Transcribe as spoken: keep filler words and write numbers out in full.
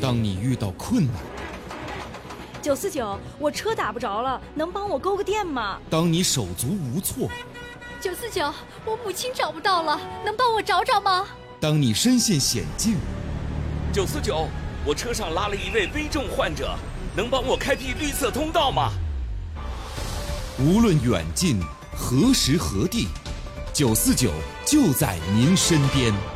当你遇到困难， 九四九，我车打不着了，能帮我勾个电吗？ 当你手足无措， 九四九，我母亲找不到了，能帮我找找吗？ 当你身陷险境， 九四九，我车上拉了一位危重患者，能帮我开辟绿色通道吗？ 无论远近，何时何地，九四九就在您身边。